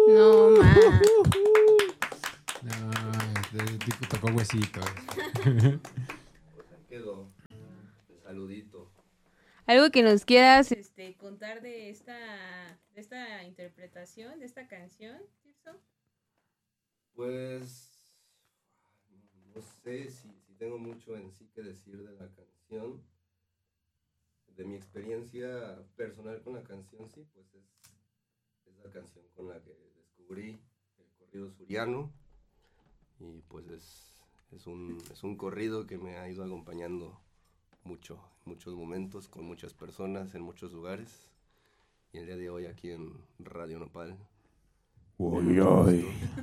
No, ma. No, tocó huesito. Pues ahí quedó. El saludito. Algo que nos quieras contar de esta interpretación, de esta canción, Tirso. Pues no sé si tengo mucho en sí que decir de la canción. De mi experiencia personal con la canción, sí, pues es la canción con la que descubrí el corrido suriano. Y pues es un corrido que me ha ido acompañando mucho, en muchos momentos, con muchas personas, en muchos lugares. Y el día de hoy aquí en Radio Nopal. Uy, uy.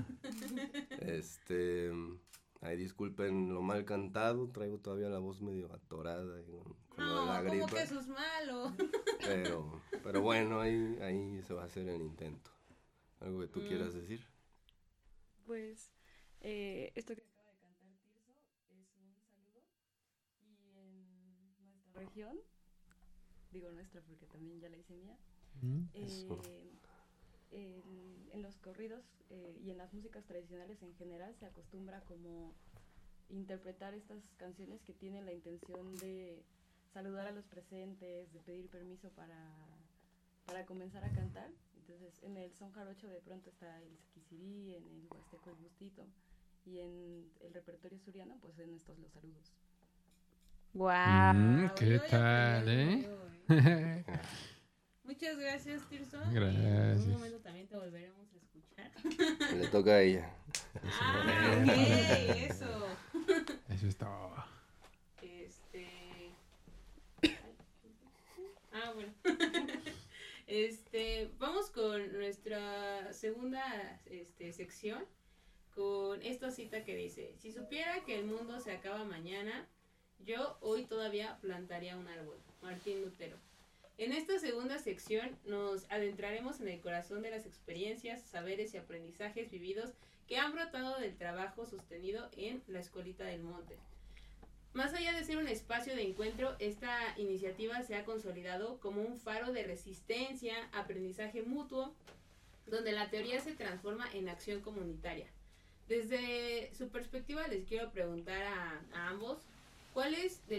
Ahí disculpen lo mal cantado, traigo todavía la voz medio atorada con lo de la gripa. ¿Cómo que eso es malo? Pero bueno, ahí se va a hacer el intento. ¿Algo que tú quieras decir? Pues esto que acaba de cantar Tirso es un saludo y en nuestra región, digo nuestra porque también ya la hice mía, en los corridos y en las músicas tradicionales en general se acostumbra como interpretar estas canciones que tienen la intención de saludar a los presentes, de pedir permiso para comenzar a cantar. Entonces en el son jarocho de pronto está el Siquisirí, en el huasteco el Bustito y en el repertorio suriano pues en estos los saludos. Wow, ¿Qué tal, Muchas gracias, Tirso. Gracias. En un momento también te volveremos a escuchar. Le toca a ella. Ok, eso. Eso es todo. Bueno. Vamos con nuestra segunda sección, con esta cita que dice: si supiera que el mundo se acaba mañana, yo hoy todavía plantaría un árbol. Martín Lutero. En esta segunda sección nos adentraremos en el corazón de las experiencias, saberes y aprendizajes vividos que han brotado del trabajo sostenido en la Escuelita del Monte. Más allá de ser un espacio de encuentro, esta iniciativa se ha consolidado como un faro de resistencia, aprendizaje mutuo, donde la teoría se transforma en acción comunitaria. Desde su perspectiva les quiero preguntar a ambos, ¿cuáles son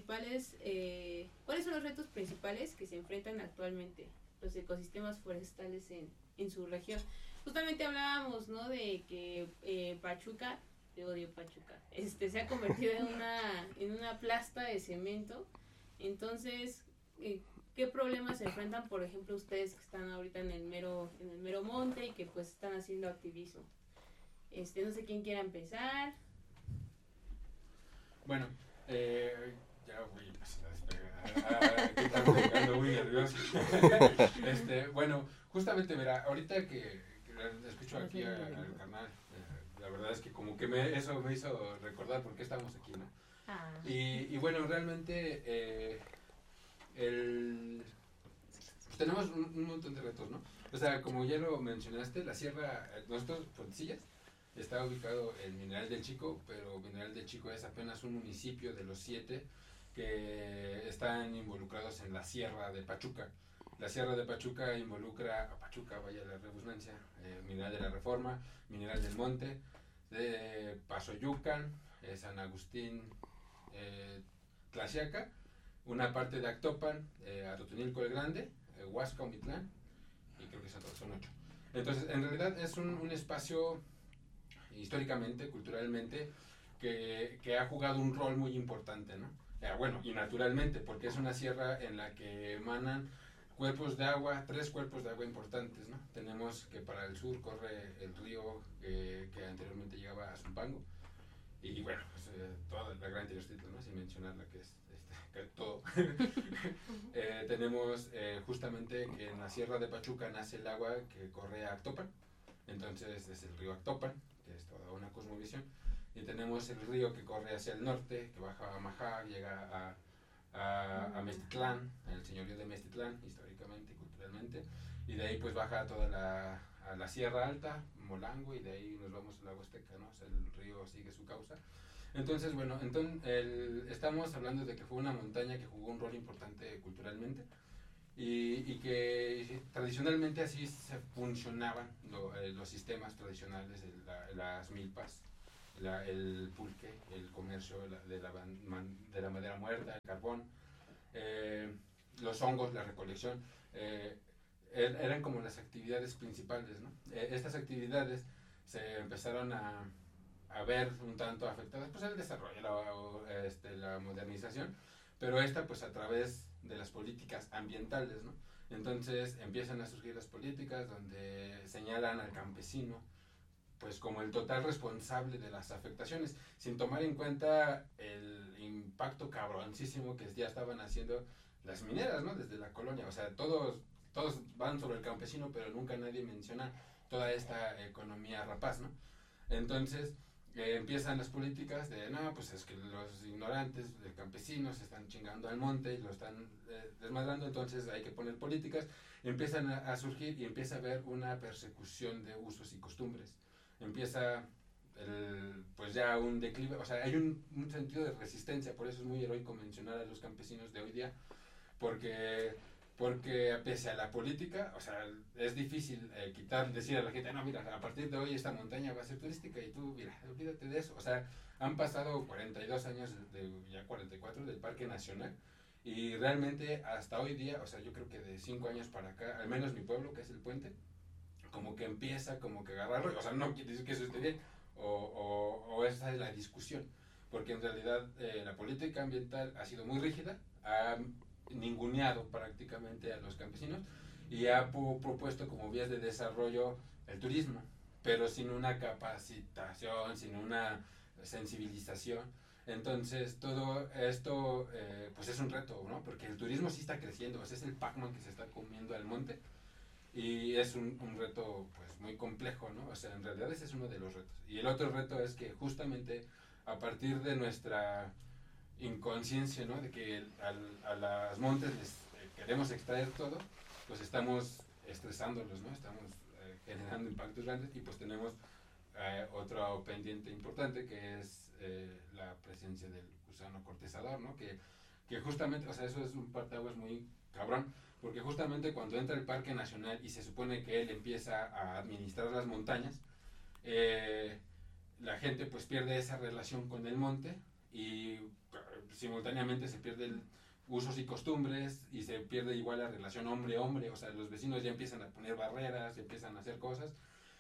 los retos principales que se enfrentan actualmente los ecosistemas forestales en su región? Justamente hablábamos, ¿no?, de que Pachuca, te odio Pachuca, se ha convertido en una plasta de cemento. Entonces, ¿qué problemas se enfrentan, por ejemplo, ustedes que están ahorita en el mero monte y que pues están haciendo activismo? No sé quién quiera empezar. Bueno, ya voy a despegar. Ando muy nervioso. Bueno, justamente, mira, ahorita que escucho aquí al carnal, la verdad es que como que eso me hizo recordar por qué estamos aquí, ¿no? Y bueno, realmente pues tenemos un montón de retos, ¿no? O sea, como ya lo mencionaste, la sierra, nosotros, Fuentesillas, está ubicado en Mineral del Chico, pero Mineral del Chico es apenas un municipio de los 7 que están involucrados en la Sierra de Pachuca. La Sierra de Pachuca involucra a Pachuca, vaya la redundancia, Mineral de la Reforma, Mineral del Monte, de Pasoyucan, San Agustín, Tlaxiaca, una parte de Actopan, Atotonilco el Grande, Huasca, Omitlán, y creo que son 8. Entonces, en realidad es un espacio históricamente, culturalmente, que ha jugado un rol muy importante, ¿no? Bueno, y naturalmente, porque es una sierra en la que emanan cuerpos de agua, 3 cuerpos de agua importantes, ¿no? Tenemos que para el sur corre el río que anteriormente llegaba a Zumpango, y bueno, pues, toda la gran Tenochtitlan, ¿no?, sin mencionar la que es todo. Tenemos justamente que en la Sierra de Pachuca nace el agua que corre a Actopan, entonces es el río Actopan, que es toda una cosmovisión, y tenemos el río que corre hacia el norte, que baja a Majá, llega a Mestitlán, el señorío de Mestitlán, históricamente y culturalmente, y de ahí pues baja a la Sierra Alta, Molango, y de ahí nos vamos a la Huasteca, ¿no? O sea, el río sigue su causa. Entonces, bueno, estamos hablando de que fue una montaña que jugó un rol importante culturalmente, y que tradicionalmente así se funcionaban los sistemas tradicionales de las milpas, el pulque, el comercio de la madera muerta, el carbón, los hongos, la recolección, eran como las actividades principales, ¿no? Estas actividades se empezaron a ver un tanto afectadas pues el desarrollo, la modernización, pero esta pues a través de las políticas ambientales, ¿no? Entonces empiezan a surgir las políticas donde señalan al campesino pues como el total responsable de las afectaciones, sin tomar en cuenta el impacto cabroncísimo que ya estaban haciendo las mineras, ¿no? Desde la colonia, o sea, todos van sobre el campesino, pero nunca nadie menciona toda esta economía rapaz, ¿no? Entonces, empiezan las políticas de, no, pues es que los ignorantes de campesinos están chingando al monte y lo están desmadrando, entonces hay que poner políticas, empiezan a surgir y empieza a haber una persecución de usos y costumbres, empieza pues ya un declive, o sea, hay un sentido de resistencia, por eso es muy heroico mencionar a los campesinos de hoy día, porque pese a la política, o sea, es difícil decir a la gente, no, mira, a partir de hoy esta montaña va a ser turística y tú, mira, olvídate de eso. O sea, han pasado 42 años, ya 44 del Parque Nacional y realmente hasta hoy día, o sea, yo creo que de 5 años para acá, al menos mi pueblo, que es el Puente, como que empieza como que a agarrarlo, o sea, no quiere decir que eso esté bien, o esa es la discusión, porque en realidad la política ambiental ha sido muy rígida, ha ninguneado prácticamente a los campesinos y ha propuesto como vías de desarrollo el turismo, pero sin una capacitación, sin una sensibilización. Entonces todo esto pues es un reto, ¿no? Porque el turismo sí está creciendo, o sea, es el Pac-Man que se está comiendo al monte y es un reto pues muy complejo, ¿no? O sea, en realidad ese es uno de los retos. Y el otro reto es que justamente a partir de nuestra inconsciencia, ¿no? De que a las montes les queremos extraer todo, pues estamos estresándolos, ¿no? Estamos generando impactos grandes y pues tenemos otro pendiente importante que es la presencia del gusano cortezador, ¿no? Que justamente, o sea, eso es un parteaguas muy cabrón, porque justamente cuando entra el Parque Nacional y se supone que él empieza a administrar las montañas, la gente pues pierde esa relación con el monte y simultáneamente se pierden usos y costumbres y se pierde igual la relación hombre-hombre, o sea, los vecinos ya empiezan a poner barreras, empiezan a hacer cosas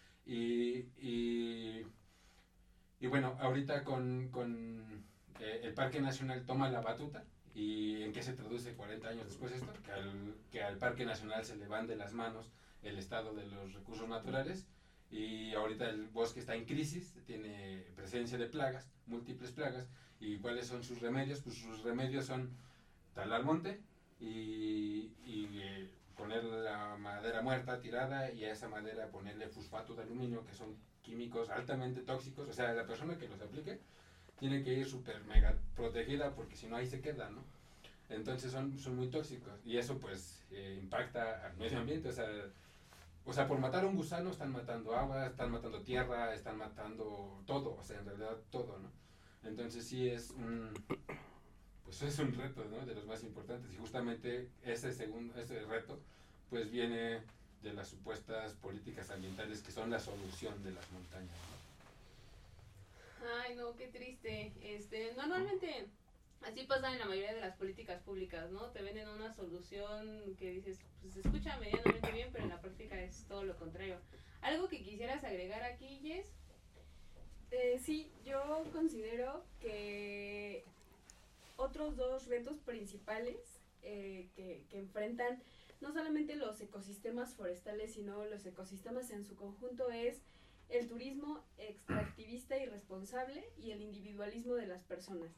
y bueno, ahorita con el Parque Nacional toma la batuta. ¿Y en qué se traduce 40 años después esto? Que al Parque Nacional se le van de las manos el estado de los recursos naturales y ahorita el bosque está en crisis, tiene presencia de plagas, múltiples plagas. ¿Y cuáles son sus remedios? Pues sus remedios son talar monte y poner la madera muerta tirada y a esa madera ponerle fosfato de aluminio, que son químicos altamente tóxicos. O sea, la persona que los aplique tiene que ir súper mega protegida porque si no ahí se queda, ¿no? Entonces son muy tóxicos y eso pues impacta al medio ambiente, o sea, por matar a un gusano están matando agua, están matando tierra, están matando todo, o sea, en realidad todo, ¿no? Entonces sí es pues es un reto, ¿no? De los más importantes y justamente ese reto pues viene de las supuestas políticas ambientales que son la solución de las montañas, ¿no? Ay, no, qué triste. Normalmente así pasa en la mayoría de las políticas públicas, ¿no? Te venden una solución que dices, pues se escucha medianamente bien, pero en la práctica es todo lo contrario. ¿Algo que quisieras agregar aquí, Jess? Sí, yo considero que otros dos retos principales que enfrentan no solamente los ecosistemas forestales, sino los ecosistemas en su conjunto es el turismo extractivista y responsable y el individualismo de las personas.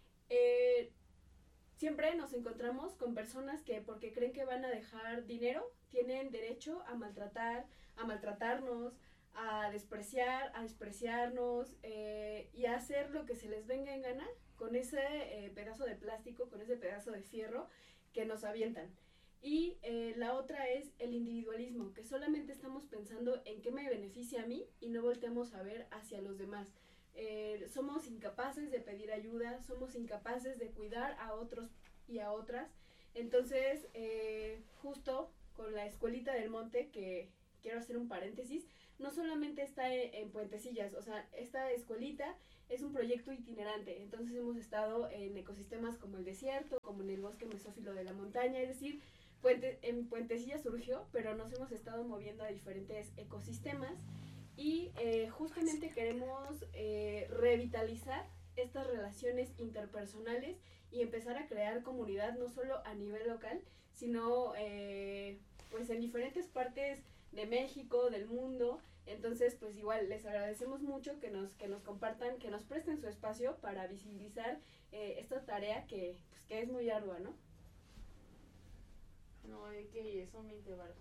Siempre nos encontramos con personas que porque creen que van a dejar dinero, tienen derecho a maltratarnos, a despreciarnos y a hacer lo que se les venga en gana con ese pedazo de plástico, con ese pedazo de fierro que nos avientan. Y la otra es el individualismo, que solamente estamos pensando en qué me beneficia a mí y no volteamos a ver hacia los demás. Somos incapaces de pedir ayuda, somos incapaces de cuidar a otros y a otras. Entonces, justo con la Escuelita del Monte, que quiero hacer un paréntesis, no solamente está en Puentecillas, o sea, esta escuelita es un proyecto itinerante, entonces hemos estado en ecosistemas como el desierto, como en el bosque mesófilo de la montaña, es decir, en Puentecillas surgió, pero nos hemos estado moviendo a diferentes ecosistemas y justamente queremos revitalizar estas relaciones interpersonales y empezar a crear comunidad no solo a nivel local, sino pues en diferentes partes de México, del mundo. Entonces pues igual les agradecemos mucho que nos compartan, que nos presten su espacio para visibilizar esta tarea que es muy ardua, ¿no? No, que son 20 baros.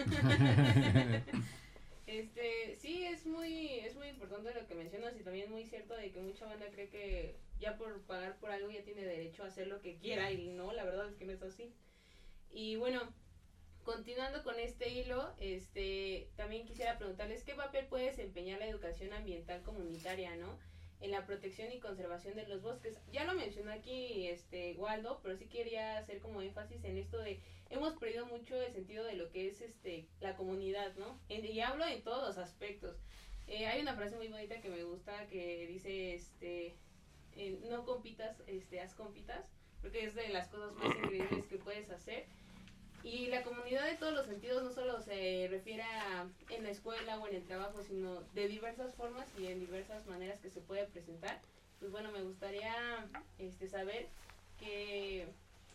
Sí, es muy importante lo que mencionas y también muy cierto de que mucha banda cree que ya por pagar por algo ya tiene derecho a hacer lo que quiera y no, la verdad es que no es así. Y bueno, continuando con este hilo, también quisiera preguntarles qué papel puede desempeñar la educación ambiental comunitaria, ¿no? En la protección y conservación de los bosques. Ya lo mencionó aquí Waldo, pero sí quería hacer como énfasis en esto de hemos perdido mucho el sentido de lo que es la comunidad, ¿no? Y hablo en todos los aspectos. Hay una frase muy bonita que me gusta que dice no compitas, haz compitas, porque es de las cosas más increíbles que puedes hacer. Y la comunidad de todos los sentidos no solo se refiere a en la escuela o en el trabajo, sino de diversas formas y en diversas maneras que se puede presentar. Pues bueno, me gustaría saber qué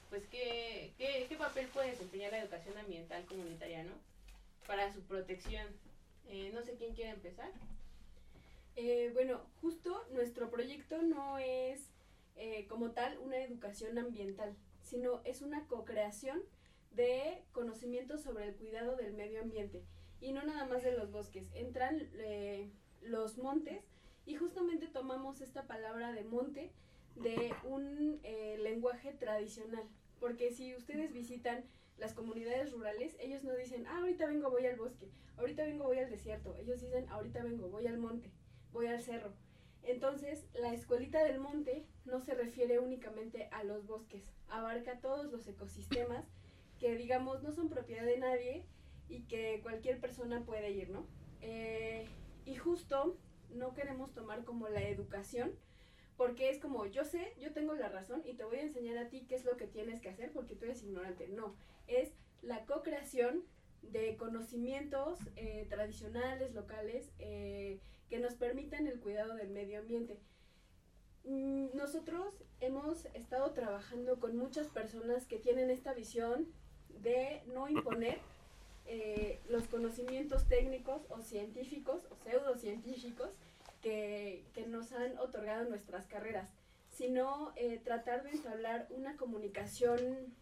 papel puede desempeñar la educación ambiental comunitaria, ¿no? Para su protección. No sé quién quiere empezar. Bueno, justo nuestro proyecto no es como tal una educación ambiental, sino es una co-creación de conocimientos sobre el cuidado del medio ambiente y no nada más de los bosques. Entran los montes y justamente tomamos esta palabra de monte de un lenguaje tradicional, porque si ustedes visitan las comunidades rurales, ellos no dicen, ahorita vengo, voy al bosque, ahorita vengo, voy al desierto, ellos dicen, ahorita vengo, voy al monte, voy al cerro. Entonces, la Escuelita del Monte no se refiere únicamente a los bosques, abarca todos los ecosistemas que digamos no son propiedad de nadie y que cualquier persona puede ir, ¿no? Y justo no queremos tomar como la educación, porque es como, yo sé, yo tengo la razón y te voy a enseñar a ti qué es lo que tienes que hacer porque tú eres ignorante. No, es la co-creación de conocimientos tradicionales, locales, que nos permitan el cuidado del medio ambiente. Nosotros hemos estado trabajando con muchas personas que tienen esta visión de no imponer los conocimientos técnicos o científicos o pseudocientíficos que nos han otorgado nuestras carreras, sino tratar de entablar una comunicación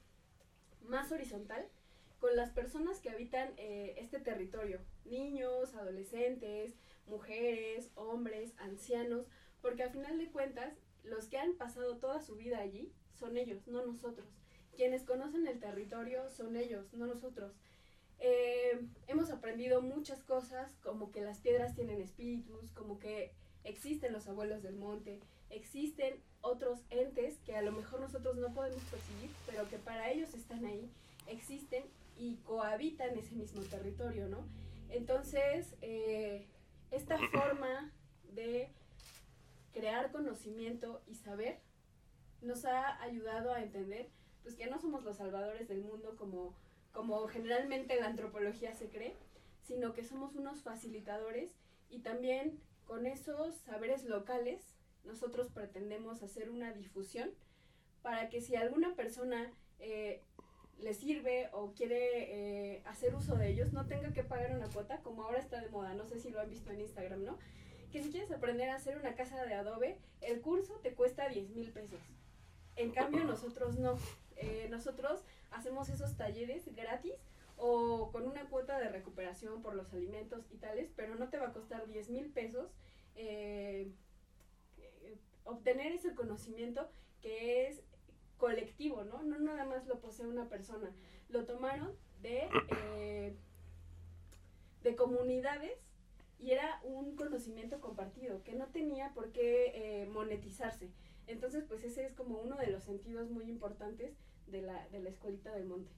más horizontal con las personas que habitan este territorio, niños, adolescentes, mujeres, hombres, ancianos, porque al final de cuentas los que han pasado toda su vida allí son ellos, no nosotros. Quienes conocen el territorio son ellos, no nosotros. Hemos aprendido muchas cosas, como que las piedras tienen espíritus, como que existen los abuelos del monte, existen otros entes que a lo mejor nosotros no podemos percibir, pero que para ellos están ahí, existen y cohabitan ese mismo territorio, ¿no? Entonces, esta forma de crear conocimiento y saber nos ha ayudado a entender pues que no somos los salvadores del mundo como generalmente la antropología se cree, sino que somos unos facilitadores y también con esos saberes locales nosotros pretendemos hacer una difusión para que si alguna persona le sirve o quiere hacer uso de ellos, no tenga que pagar una cuota, como ahora está de moda, no sé si lo han visto en Instagram, ¿no? Que si quieres aprender a hacer una casa de adobe, el curso te cuesta 10,000 pesos. En cambio nosotros no. Nosotros hacemos esos talleres gratis o con una cuota de recuperación por los alimentos y tales, pero no te va a costar 10,000 pesos obtener ese conocimiento que es colectivo, ¿no? No nada más lo posee una persona. Lo tomaron de comunidades y era un conocimiento compartido que no tenía por qué monetizarse. Entonces, pues ese es como uno de los sentidos muy importantes de la Escuelita del Monte.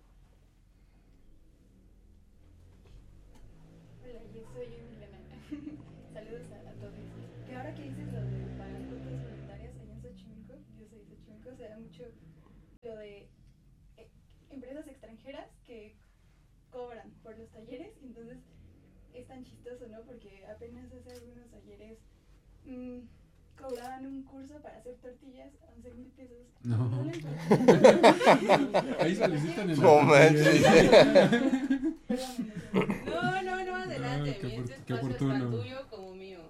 Hola, yo soy Emiliana. Saludos a todos. Que ahora que dices lo de pagar cuotas voluntarias allá en Xochimilco, yo soy de Xochimilco, se da mucho lo de empresas extranjeras que cobran por los talleres, entonces es tan chistoso, ¿no? Porque apenas hace algunos ayeres cobraban un curso para hacer tortillas a 11,000 pesos. No. Le importaba. Ahí solicitan en No manches. No, adelante, qué mi este qué espacio es oportuno. tan tuyo como mío.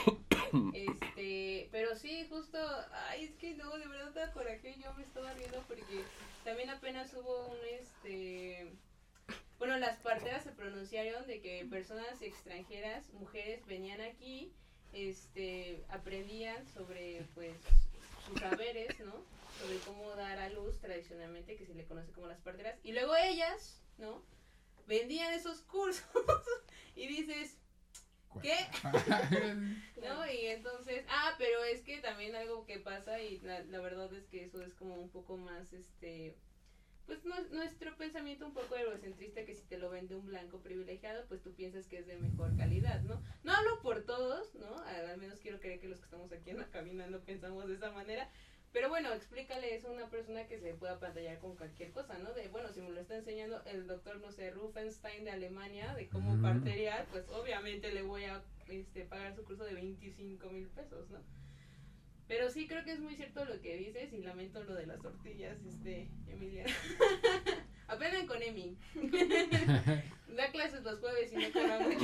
Pero sí, justo, ay, es que no, de verdad te coraje, yo me estaba riendo porque también apenas hubo bueno, las parteras se pronunciaron de que personas extranjeras, mujeres, venían aquí, aprendían sobre, pues, sus saberes, ¿no? Sobre cómo dar a luz tradicionalmente, que se le conoce como las parteras, y luego ellas, ¿no? Vendían esos cursos y dices, ¿qué? ¿No? Y entonces, pero es que también algo que pasa y la verdad es que eso es como un poco más, pues nuestro pensamiento un poco eurocentrista, que si te lo vende un blanco privilegiado, pues tú piensas que es de mejor calidad, ¿no? No hablo por todos, ¿no? Al menos quiero creer que los que estamos aquí en la cabina no pensamos de esa manera. Pero bueno, explícale eso a una persona que se pueda pantallar con cualquier cosa, ¿no? Bueno, si me lo está enseñando el doctor, no sé, Rufenstein de Alemania, de cómo parteriar, pues obviamente le voy a pagar su curso de 25,000 pesos, ¿no? Pero sí creo que es muy cierto lo que dices y lamento lo de las tortillas, Emilia. Aprendan con Emi. Da clases los jueves y no cobra mucho.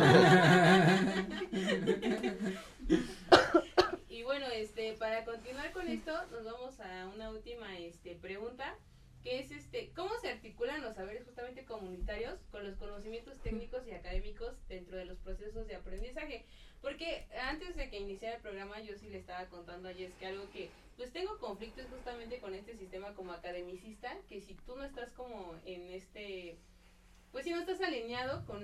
Y bueno, para continuar con esto, nos vamos a una última pregunta, que es ¿cómo se articulan los saberes justamente comunitarios con los conocimientos técnicos y académicos dentro de los procesos de aprendizaje? Porque antes de que iniciara el programa yo sí le estaba contando a Jess que algo que pues tengo conflictos justamente con este sistema como academicista, que si tú no estás como en pues si no estás alineado con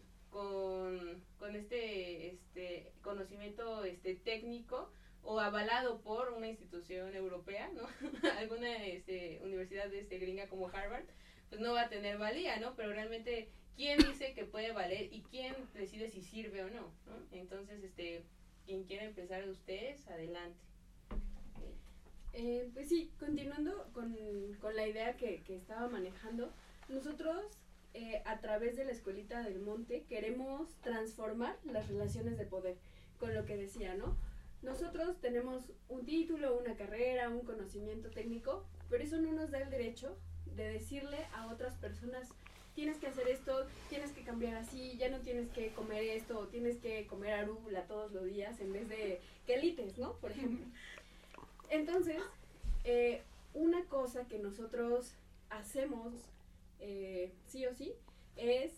este conocimiento técnico o avalado por una institución europea, ¿no? Alguna universidad gringa como Harvard, pues no va a tener valía, ¿no? Pero realmente quién dice que puede valer y quién decide si sirve o no, ¿no? Entonces, quien quiera empezar de ustedes, adelante. Pues sí, continuando con la idea que estaba manejando, nosotros a través de la Escuelita del Monte queremos transformar las relaciones de poder, con lo que decía, ¿no? Nosotros tenemos un título, una carrera, un conocimiento técnico, pero eso no nos da el derecho de decirle a otras personas: tienes que hacer esto, tienes que cambiar así, ya no tienes que comer esto, tienes que comer arúgula todos los días en vez de quelites, ¿no? Por ejemplo. Entonces, una cosa que nosotros hacemos sí o sí es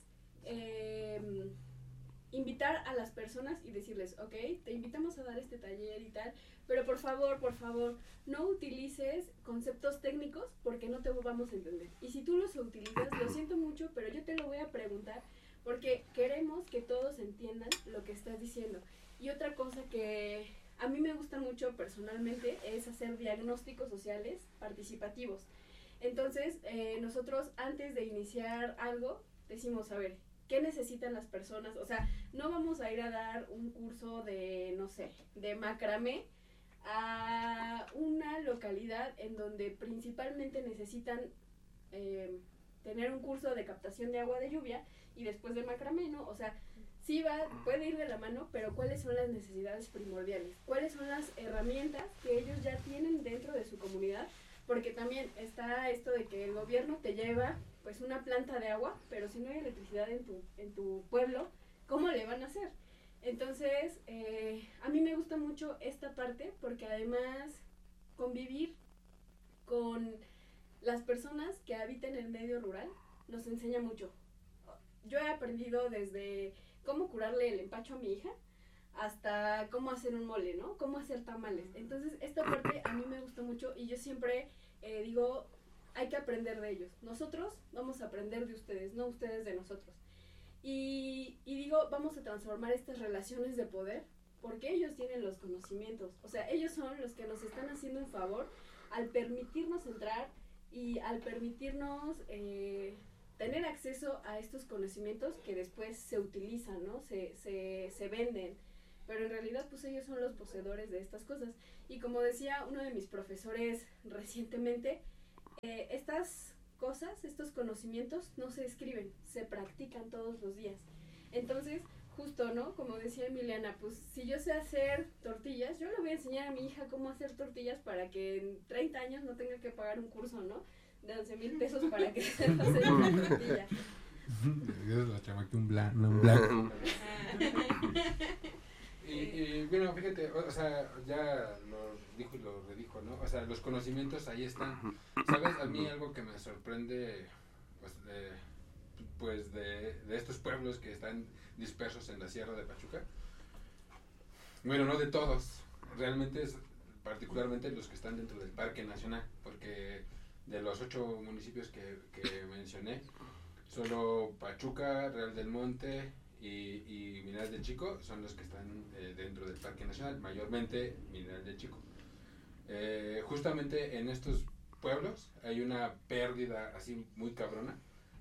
invitar a las personas y decirles: ok, te invitamos a dar este taller y tal, pero por favor, no utilices conceptos técnicos porque no te vamos a entender. Y si tú los utilizas, lo siento mucho, pero yo te lo voy a preguntar porque queremos que todos entiendan lo que estás diciendo. Y otra cosa que a mí me gusta mucho personalmente es hacer diagnósticos sociales participativos. Entonces, nosotros antes de iniciar algo, decimos: a ver, ¿qué necesitan las personas? O sea, no vamos a ir a dar un curso de, no sé, de macramé a una localidad en donde principalmente necesitan tener un curso de captación de agua de lluvia y después de macramé, ¿no? O sea, sí puede ir de la mano, pero ¿cuáles son las necesidades primordiales? ¿Cuáles son las herramientas que ellos ya tienen dentro de su comunidad? Porque también está esto de que el gobierno te lleva pues una planta de agua, pero si no hay electricidad en tu pueblo, ¿cómo le van a hacer? Entonces, a mí me gusta mucho esta parte porque además convivir con las personas que habitan el medio rural nos enseña mucho. Yo he aprendido desde cómo curarle el empacho a mi hija hasta cómo hacer un mole, ¿no? Cómo hacer tamales. Entonces, esta parte a mí me gusta mucho y yo siempre digo: hay que aprender de ellos. Nosotros vamos a aprender de ustedes, no ustedes de nosotros. Y digo, vamos a transformar estas relaciones de poder porque ellos tienen los conocimientos. O sea, ellos son los que nos están haciendo un favor al permitirnos entrar y al permitirnos tener acceso a estos conocimientos que después se utilizan, ¿no? Se venden, pero en realidad pues ellos son los poseedores de estas cosas. Y como decía uno de mis profesores recientemente, estas cosas, estos conocimientos no se escriben, se practican todos los días. Entonces, justo, ¿no? Como decía Emiliana, pues si yo sé hacer tortillas, yo le voy a enseñar a mi hija cómo hacer tortillas para que en 30 años no tenga que pagar un curso, ¿no? De 11,000 pesos para que sepa hacer una tortilla. La chamaca un blanco. Y bueno, fíjate, o sea, ya lo dijo y lo redijo, ¿no? O sea, los conocimientos ahí están. ¿Sabes? A mí algo que me sorprende, pues de estos pueblos que están dispersos en la Sierra de Pachuca. Bueno, no de todos, realmente es particularmente los que están dentro del Parque Nacional, porque de los 8 municipios que mencioné, solo Pachuca, Real del Monte y Mineral del Chico son los que están dentro del Parque Nacional, mayormente Mineral del Chico. Justamente en estos pueblos hay una pérdida así muy cabrona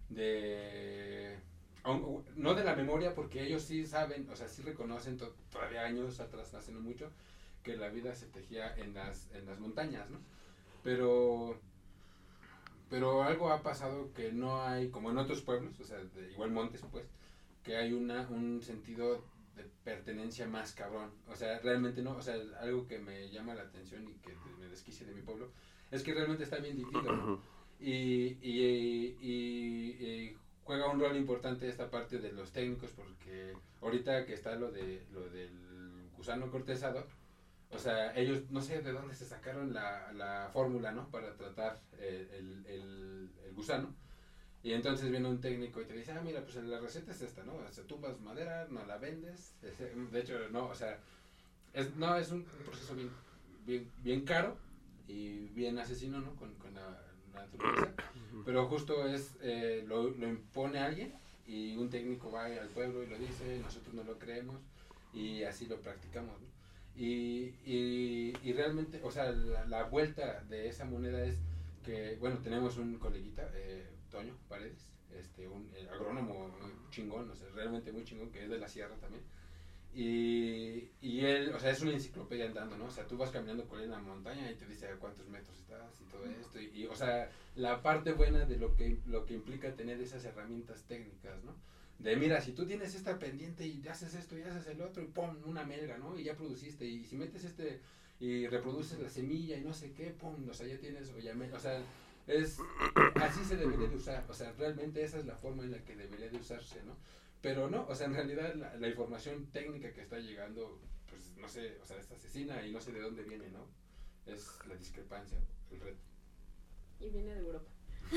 no de la memoria, porque ellos sí saben, o sea, sí reconocen todavía años atrás, hace no mucho, que la vida se tejía en las montañas, ¿no? Pero algo ha pasado que no hay, como en otros pueblos, o sea, igual montes, pues, que hay un sentido de pertenencia más cabrón. O sea, realmente no, o sea, algo que me llama la atención y que me desquicia de mi pueblo, es que realmente está bien dividido, ¿no? Y juega un rol importante esta parte de los técnicos, porque ahorita que está lo del gusano cortezado, o sea, ellos no sé de dónde se sacaron la fórmula, ¿no? Para tratar el gusano. Y entonces viene un técnico y te dice, mira, pues la receta es esta, ¿no? O sea, tumbas madera, no la vendes. De hecho, no, o sea, es un proceso bien caro y bien asesino, ¿no? Con la naturaleza. Pero justo lo impone alguien y un técnico va al pueblo y lo dice, nosotros no lo creemos y así lo practicamos, ¿no? Y realmente, o sea, la vuelta de esa moneda es que, bueno, tenemos un coleguita, Toño Paredes, un agrónomo muy chingón, o sea, realmente muy chingón, que es de la sierra también. Y él, o sea, es una enciclopedia andando, ¿no? O sea, tú vas caminando con él en la montaña y te dice a cuántos metros estás y todo esto. Y o sea, la parte buena de lo que implica tener esas herramientas técnicas, ¿no? De mira, si tú tienes esta pendiente y haces esto y haces el otro y pum, una melga, ¿no? Y ya produciste. Y si metes y reproduces la semilla y no sé qué, pum, o sea, ya tienes oyamel. O sea, así se debería de usar. O sea, realmente esa es la forma en la que debería de usarse, ¿no? Pero no, o sea, en realidad la información técnica que está llegando, pues no sé, o sea, es asesina y no sé de dónde viene, ¿no? Es la discrepancia, el reto. Y viene de Europa.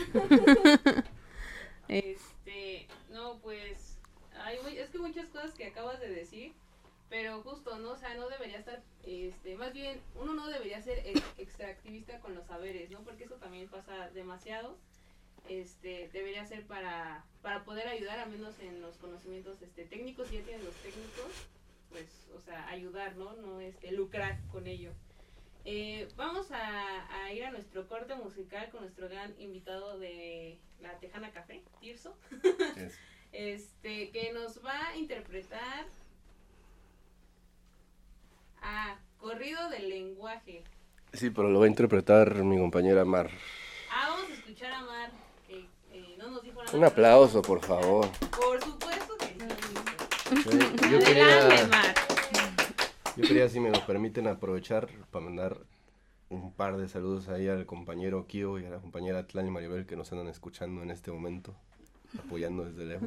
No, pues, es que muchas cosas que acabas de decir, pero justo, ¿no? O sea, no debería estar, más bien, uno no debería ser extractivista con los saberes, ¿no? Porque eso también pasa demasiado. Debería ser para poder ayudar, al menos en los conocimientos técnicos, si ya tienen los técnicos, pues, o sea, ayudar, ¿no? No lucrar con ello. Vamos a ir a nuestro corte musical con nuestro gran invitado de la Tejana Café, Tirso, que nos va a interpretar Corrido del Lenguaje. Sí, pero lo va a interpretar mi compañera Mar. Vamos a escuchar a Mar, que no nos dijo nada. Un aplauso, por favor. Por supuesto que sí. Adelante, Mar. Yo quería, si me lo permiten, aprovechar para mandar un par de saludos ahí al compañero Kio y a la compañera Atlán y Maribel, que nos andan escuchando en este momento, apoyando desde lejos.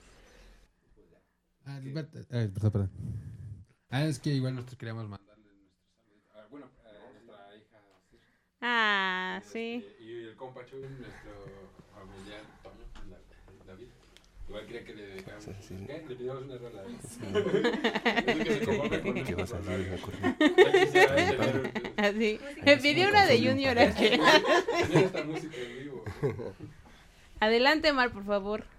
Perdón. Es que igual nosotros queríamos mandarle nuestros saludos. Bueno, nuestra hija. Sí. Y el compa Chuy, nuestro familiar Toño, David. Igual quería que le dedicáramos. Sí. ¿Qué? Le pidamos una rola. ¿Qué vas a hacer? Así. Me pidió una de Junior. Esta música en vivo. Adelante, Mar, por favor.